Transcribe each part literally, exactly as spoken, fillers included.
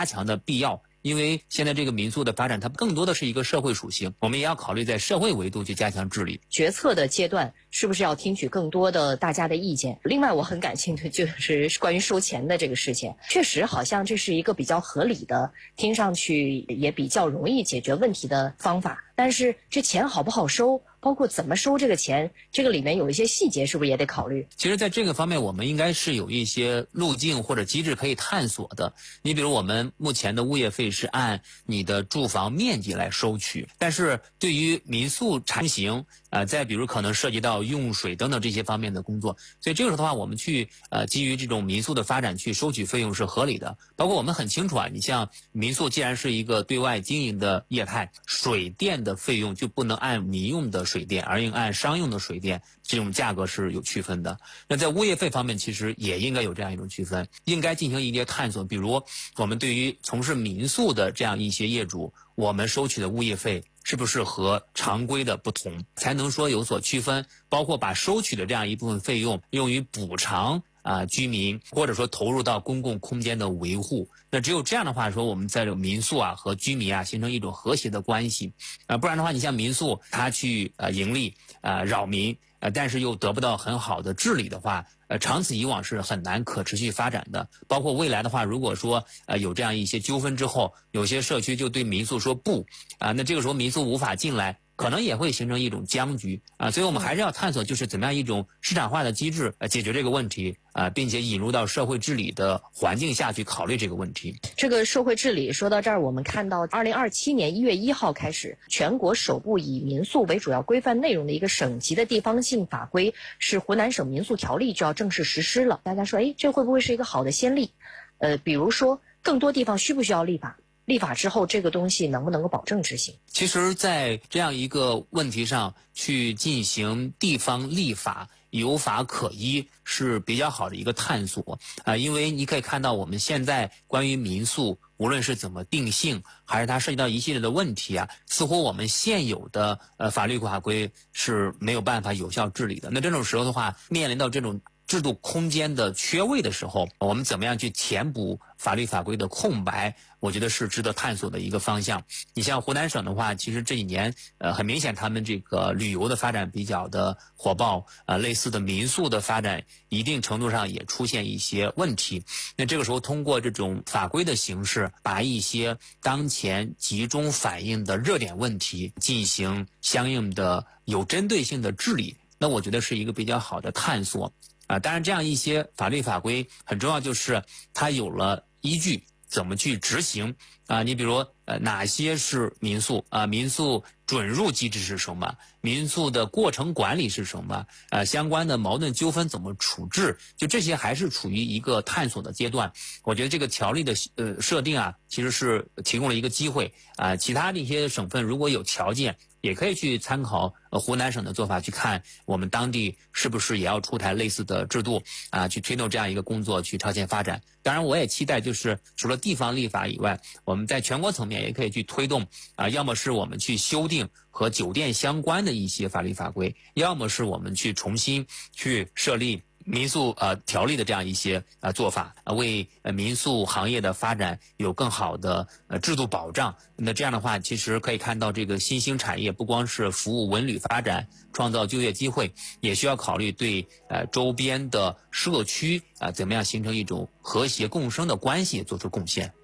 加强的必要。因为现在这个民宿的发展，它更多的是一个社会属性，我们也要考虑在社会维度去加强治理。 决策的阶段是不是要听取更多的大家的意见？另外，我很感兴趣就是关于收钱的这个事情，确实好像这是一个比较合理的，听上去也比较容易解决问题的方法。但是这钱好不好收，包括怎么收这个钱，这个里面有一些细节是不是也得考虑？ 其实在这个方面我们应该是有一些路径或者机制可以探索的。你比如我们目前的物业费是按你的住房面积来收取，但是对于民宿产型呃，再比如可能涉及到用水等等这些方面的工作，所以这个时候的话我们去呃基于这种民宿的发展去收取费用是合理的。包括我们很清楚啊，你像民宿既然是一个对外经营的业态，水电的费用就不能按民用的水电，而应按商用的水电，这种价格是有区分的。那在物业费方面其实也应该有这样一种区分，应该进行一些探索。比如我们对于从事民宿的这样一些业主，我们收取的物业费是不是和常规的不同，才能说有所区分。包括把收取的这样一部分费用用于补偿啊、呃、居民，或者说投入到公共空间的维护。那只有这样的话说，我们在这个民宿啊和居民啊形成一种和谐的关系啊、呃，不然的话，你像民宿它去呃盈利呃扰民呃，但是又得不到很好的治理的话，呃，长此以往是很难可持续发展的。包括未来的话，如果说呃有这样一些纠纷之后，有些社区就对民宿说不啊、呃，那这个时候民宿无法进来，可能也会形成一种僵局啊、呃，所以我们还是要探索，就是怎么样一种市场化的机制呃解决这个问题啊、呃，并且引入到社会治理的环境下去考虑这个问题。 这个社会治理说到这儿，我们看到二零二七年一月一号开始，全国首部以民宿为主要规范内容的一个省级的地方性法规是湖南省民宿条例就要正式实施了。大家说，哎，这会不会是一个好的先例？呃，比如说更多地方需不需要立法？立法之后，这个东西能不能够保证执行？ 其实在这样一个问题上去进行地方立法，有法可依是比较好的一个探索啊、呃，因为你可以看到我们现在关于民宿，无论是怎么定性，还是它涉及到一系列的问题啊，似乎我们现有的呃法律法规是没有办法有效治理的。那这种时候的话，面临到这种制度空间的缺位的时候，我们怎么样去填补法律法规的空白，我觉得是值得探索的一个方向。你像湖南省的话，其实这几年呃很明显他们这个旅游的发展比较的火爆，呃类似的民宿的发展一定程度上也出现一些问题。那这个时候通过这种法规的形式，把一些当前集中反映的热点问题进行相应的有针对性的治理，那我觉得是一个比较好的探索。啊，当然这样一些法律法规很重要，就是它有了依据，怎么去执行啊？你比如呃哪些是民宿啊？民宿准入机制是什么？民宿的过程管理是什么？呃，相关的矛盾纠纷怎么处置？就这些还是处于一个探索的阶段。我觉得这个条例的呃设定啊，其实是提供了一个机会啊。其他的一些省份如果有条件，也可以去参考呃湖南省的做法，去看我们当地是不是也要出台类似的制度啊，去推动这样一个工作去超前发展。当然我也期待就是除了地方立法以外，我们在全国层面也可以去推动啊，要么是我们去修订和酒店相关的一些法律法规，要么是我们去重新去设立民宿呃条例的这样一些呃做法，呃为呃民宿行业的发展有更好的呃制度保障。那这样的话，其实可以看到这个新兴产业不光是服务文旅发展，创造就业机会，也需要考虑对呃周边的社区啊、呃、怎么样形成一种和谐共生的关系做出贡献。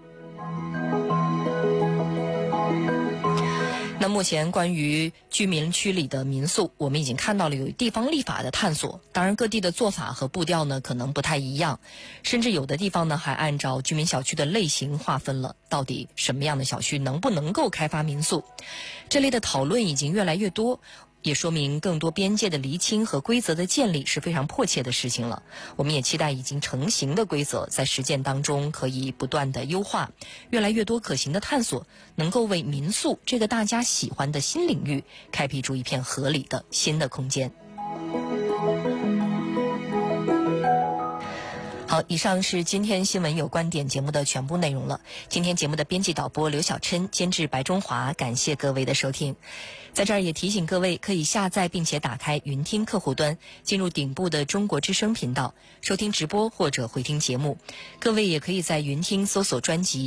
那目前关于居民区里的民宿，我们已经看到了有地方立法的探索。当然各地的做法和步调呢可能不太一样，甚至有的地方呢还按照居民小区的类型划分了到底什么样的小区能不能够开发民宿。这类的讨论已经越来越多，也说明更多边界的厘清和规则的建立是非常迫切的事情了。我们也期待已经成型的规则在实践当中可以不断的优化，越来越多可行的探索能够为民宿这个大家喜欢的新领域开辟出一片合理的新的空间。好，以上是今天新闻有观点节目的全部内容了。今天节目的编辑导播刘小琛，监制白中华，感谢各位的收听。在这儿也提醒各位，可以下载并且打开云听客户端，进入顶部的中国之声频道，收听直播或者回听节目。各位也可以在云听搜索专辑